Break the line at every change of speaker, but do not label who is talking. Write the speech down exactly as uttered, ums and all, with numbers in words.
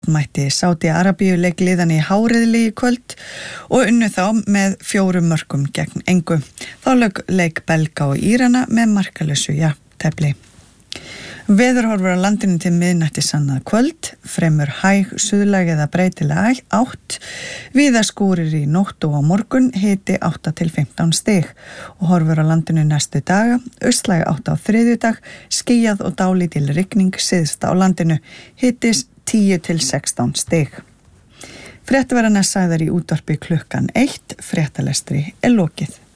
mætti Sádi-Arabíu leik liðan í háriðli í kvöld og unnu þá með fjórum mörkum gegn engu. Þá lauk leik Belga og Írana með markalausu jafntefli. Veðurhorfur á landinu til miðnætti annað kvöld, fremur hæg suðlæg eða breytileg átt, víða skúrir í nótt og á morgun, hiti átta til fimmtán stig og horfur á landinu næstu daga, austlæg átt á þriðjudag, skýjað og dálítil rigning syðst á landinu, hitis tíu til sextán stig. Fréttaverðarnar sagðar í útvarpi klukkan eitt, fréttalestri er lokið.